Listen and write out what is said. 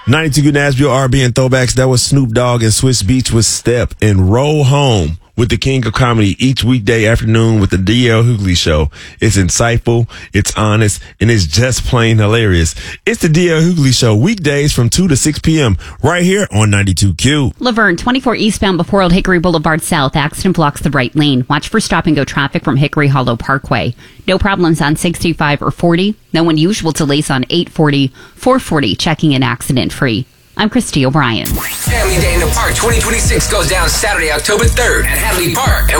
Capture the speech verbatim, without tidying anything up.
ninety-two Good Nashville R and B and Throwbacks. That was Snoop Dogg and Swiss Beats with Step, and Roll Home with the king of comedy each weekday afternoon with the D L Hughley Show. It's insightful, it's honest, and it's just plain hilarious. It's the D L Hughley Show, weekdays from two to six p.m. right here on ninety-two Q. Laverne, twenty-four eastbound before Old Hickory Boulevard South. Accident blocks the right lane. Watch for stop-and-go traffic from Hickory Hollow Parkway. No problems on sixty-five or forty. No unusual delays on eight forty, four forty, checking in accident-free. I'm Christy O'Brien. Family Day in the Park twenty twenty-six goes down Saturday, October third at Hadley Park.